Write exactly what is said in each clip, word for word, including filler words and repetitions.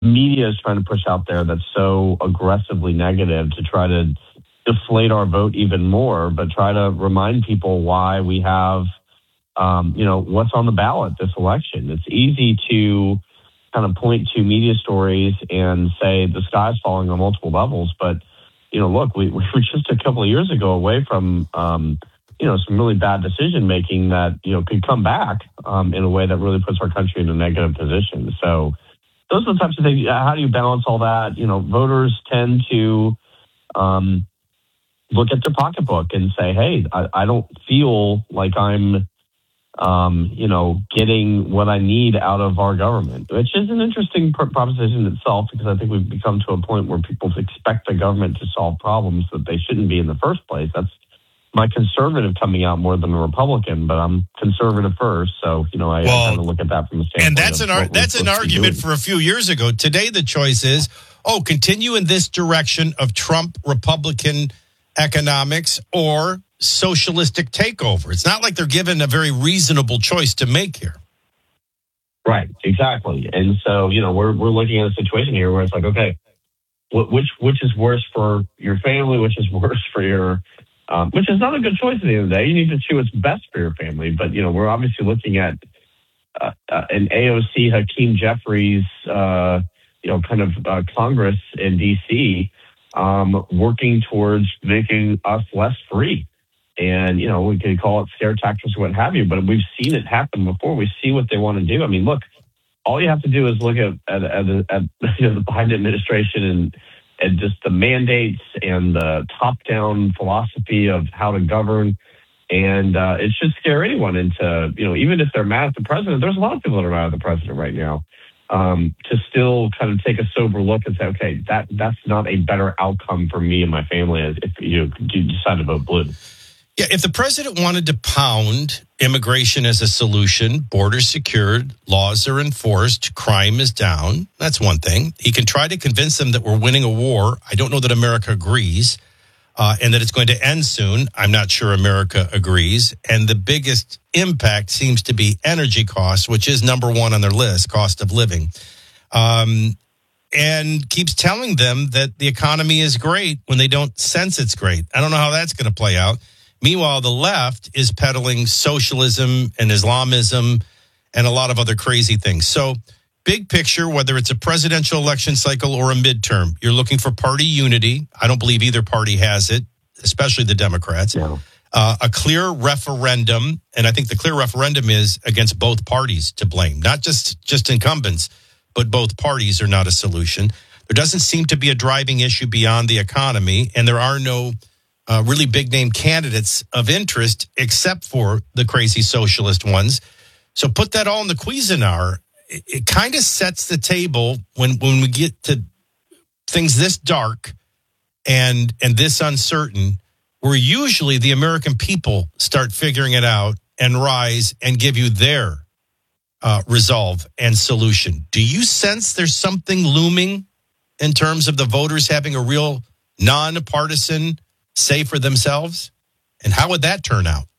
media is trying to push out there that's so aggressively negative to try to deflate our vote even more, but try to remind people why we have, um, you know, what's on the ballot this election. It's easy to kind of point to media stories and say the sky's falling on multiple levels, but you know, look, we, we were just a couple of years ago away from, um, you know, some really bad decision making that, you know, could come back um, in a way that really puts our country in a negative position. So those are the types of things. How do you balance all that? You know, voters tend to um, look at their pocketbook and say, hey, I, I don't feel like I'm, um, you know, getting what I need out of our government, which is an interesting pr- proposition itself, because I think we've become to a point where people expect the government to solve problems that they shouldn't be in the first place. That's my conservative coming out more than a Republican, but I'm conservative first. So, you know, I, well, I kind of look at that from a standpoint. And that's an, ar- that's an argument for a few years ago. Today, the choice is, oh, continue in this direction of Trump Republican economics or socialistic takeover. It's not like they're given a very reasonable choice to make here. Right, exactly. And so, you know, we're we're looking at a situation here where it's like, okay, which which is worse for your family, which is worse for your, um, which is not a good choice at the end of the day. You need to choose what's best for your family. But, you know, we're obviously looking at uh, uh, an A O C, Hakeem Jeffries, uh, you know, kind of uh, Congress in D C um, working towards making us less free. And, you know, we could call it scare tactics or what have you, but we've seen it happen before. We see what they want to do. I mean, look, all you have to do is look at, at, at, at you know, the Biden administration and, and just the mandates and the top-down philosophy of how to govern. And uh, it should scare anyone into, you know, even if they're mad at the president, there's a lot of people that are mad at the president right now, um, to still kind of take a sober look and say, okay, that that's not a better outcome for me and my family if you, you decide to vote blue. Yeah, if the president wanted to pound immigration as a solution, borders secured, laws are enforced, crime is down, that's one thing. He can try to convince them that we're winning a war. I don't know that America agrees, uh, and that it's going to end soon. I'm not sure America agrees. And the biggest impact seems to be energy costs, which is number one on their list, cost of living. Um, and keeps telling them that the economy is great when they don't sense it's great. I don't know how that's going to play out. Meanwhile, the left is peddling socialism and Islamism and a lot of other crazy things. So big picture, whether it's a presidential election cycle or a midterm, you're looking for party unity. I don't believe either party has it, especially the Democrats. No. Uh, a clear referendum, and I think the clear referendum is against both parties to blame, not just, just incumbents, but both parties are not a solution. There doesn't seem to be a driving issue beyond the economy, and there are no Uh, really big name candidates of interest, except for the crazy socialist ones. So put that all in the Cuisinart. It, it kind of sets the table when, when we get to things this dark and, and this uncertain, where usually the American people start figuring it out and rise and give you their uh, resolve and solution. Do you sense there's something looming in terms of the voters having a real nonpartisan say for themselves? And how would that turn out?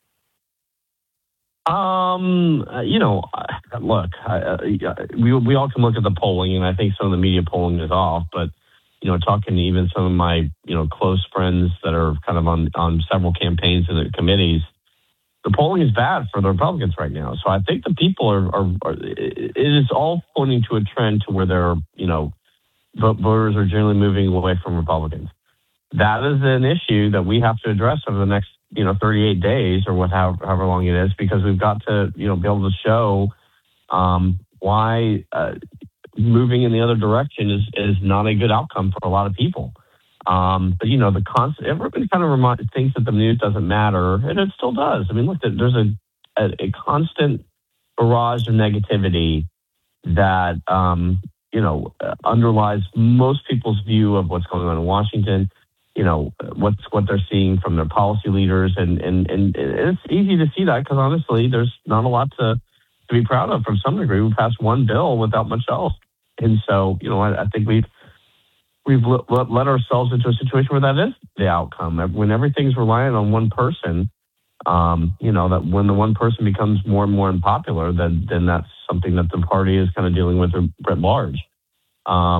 Um, you know, look, I, we we all can look at the polling, and I think some of the media polling is off. But you know, talking to even some of my you know close friends that are kind of on on several campaigns and committees, the polling is bad for the Republicans right now. So I think the people are, are, are it is all pointing to a trend to where they're you know voters are generally moving away from Republicans. That is an issue that we have to address over the next, you know, thirty-eight days or what, however, however long it is, because we've got to, you know, be able to show um, why uh, moving in the other direction is, is not a good outcome for a lot of people. Um, but, you know, the constant, everybody kind of remind, thinks that the news doesn't matter, and it still does. I mean, look, there's a, a, a constant barrage of negativity that, um, you know, underlies most people's view of what's going on in Washington. You know, what's what they're seeing from their policy leaders. And, and, and it's easy to see that because, honestly, there's not a lot to, to be proud of from some degree. We passed one bill without much else. And so, you know, I, I think we've, we've let, let ourselves into a situation where that is the outcome. When everything's relying on one person, um, you know, that when the one person becomes more and more unpopular, then, then that's something that the party is kind of dealing with writ large. Um,